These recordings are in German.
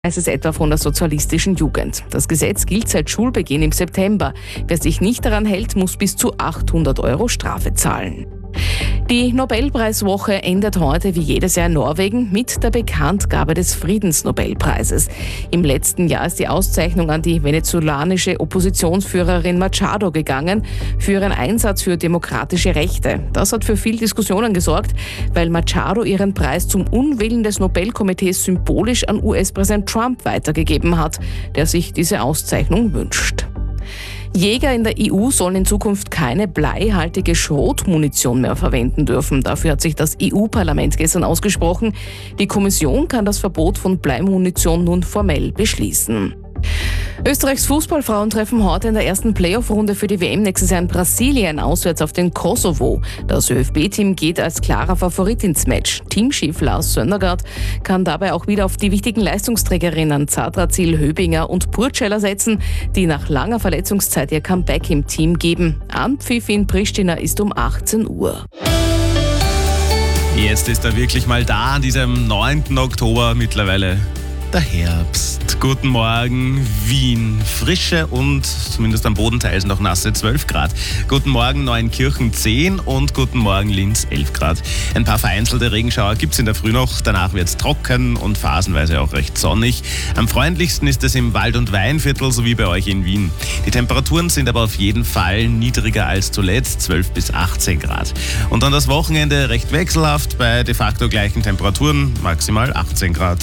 heißt es etwa von der sozialistischen Jugend. Das Gesetz gilt seit Schulbeginn im September. Wer sich nicht daran hält, muss bis zu 800 € Strafe zahlen. Die Nobelpreiswoche endet heute wie jedes Jahr in Norwegen mit der Bekanntgabe des Friedensnobelpreises. Im letzten Jahr ist die Auszeichnung an die venezolanische Oppositionsführerin Machado gegangen für ihren Einsatz für demokratische Rechte. Das hat für viel Diskussionen gesorgt, weil Machado ihren Preis zum Unwillen des Nobelkomitees symbolisch an US-Präsident Trump weitergegeben hat, der sich diese Auszeichnung wünscht. Jäger in der EU sollen in Zukunft keine bleihaltige Schrotmunition mehr verwenden dürfen. Dafür hat sich das EU-Parlament gestern ausgesprochen. Die Kommission kann das Verbot von Bleimunition nun formell beschließen. Österreichs Fußballfrauen treffen heute in der ersten Playoff-Runde für die WM nächstes Jahr in Brasilien auswärts auf den Kosovo. Das ÖFB-Team geht als klarer Favorit ins Match. Teamchef Lars Söndergaard kann dabei auch wieder auf die wichtigen Leistungsträgerinnen Zadrazil, Höbinger und Burtscheller setzen, die nach langer Verletzungszeit ihr Comeback im Team geben. Anpfiff in Pristina ist um 18 Uhr. Jetzt ist er wirklich mal da, an diesem 9. Oktober mittlerweile. Der Herbst. Guten Morgen, Wien. Frische und zumindest am Bodenteil noch nasse 12 Grad. Guten Morgen, Neuenkirchen 10 und guten Morgen, Linz 11 Grad. Ein paar vereinzelte Regenschauer gibt es in der Früh noch. Danach wird es trocken und phasenweise auch recht sonnig. Am freundlichsten ist es im Wald- und Weinviertel sowie bei euch in Wien. Die Temperaturen sind aber auf jeden Fall niedriger als zuletzt, 12 bis 18 Grad. Und dann das Wochenende recht wechselhaft bei de facto gleichen Temperaturen, maximal 18 Grad.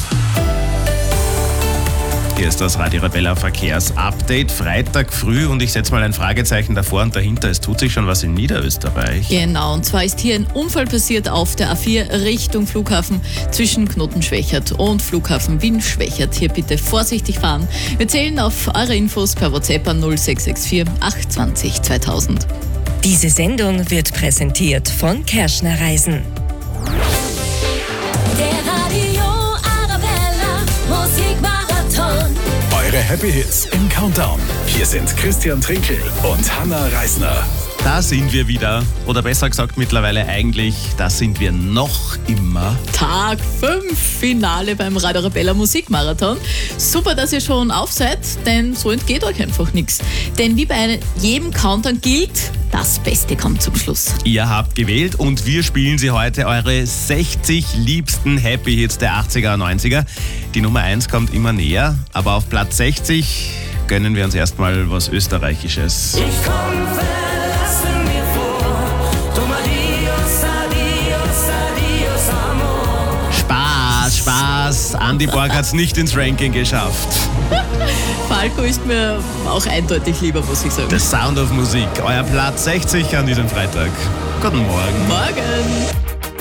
Hier ist das Radio Arabella Verkehrsupdate, Freitag früh und ich setze mal ein Fragezeichen davor und dahinter, es tut sich schon was in Niederösterreich. Genau, und zwar ist hier ein Unfall passiert auf der A4 Richtung Flughafen zwischen Knoten-Schwächert und Flughafen Wien-Schwächert. Hier bitte vorsichtig fahren. Wir zählen auf eure Infos per WhatsApp an 0664 820 2000. Diese Sendung wird präsentiert von Kerschner Reisen. Eure Happy Hits im Countdown. Hier sind Christian Trinkel und Hanna Reisner. Da sind wir wieder, oder besser gesagt mittlerweile eigentlich, da sind wir noch immer. Tag 5, Finale beim Radio Arabella Musikmarathon. Super, dass ihr schon auf seid, denn so entgeht euch einfach nichts. Denn wie bei jedem Countdown gilt, das Beste kommt zum Schluss. Ihr habt gewählt und wir spielen sie heute, eure 60 liebsten Happy Hits der 80er und 90er. Die Nummer 1 kommt immer näher, aber auf Platz 60 gönnen wir uns erstmal was Österreichisches. Ich komm, verlasse mir vor, dum adios, adios, adios, amor. Spaß. Andi Borg hat's nicht ins Ranking geschafft. Falco ist mir auch eindeutig lieber, muss ich sagen. The Sound of Musik, euer Platz 60 an diesem Freitag. Guten Morgen. Morgen.